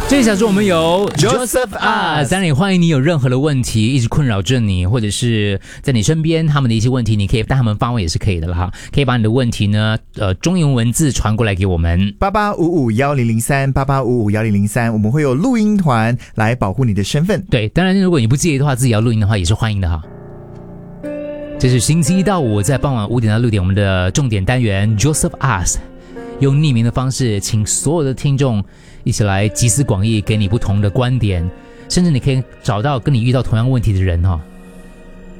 这一小时我们有 Joseph Us 在那里欢迎你有任何的问题一直困扰着你，或者是在你身边他们的一些问题，你可以带他们发问也是可以的了哈。可以把你的问题呢，中英文字传过来给我们 88551003，88551003，我们会有录音团来保护你的身份。 对，当然如果你不介意的话，自己要录音的话也是欢迎的哈。这是星期一到五在傍晚5点到6点我们的重点单元 Joseph Us， 用匿名的方式请所有的听众一起来集思广益，给你不同的观点，甚至你可以找到跟你遇到同样问题的人哈。